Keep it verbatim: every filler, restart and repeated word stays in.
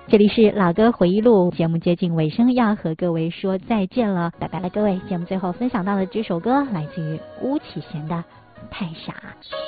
这里是老歌回忆录，节目接近尾声，要和各位说再见了，拜拜了各位。节目最后分享到的这首歌来自于巫启贤的《太傻》。